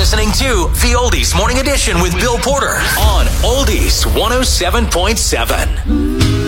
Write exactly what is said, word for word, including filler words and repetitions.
listening to The Oldies Morning Edition with Bill Porter on Oldies one oh seven point seven.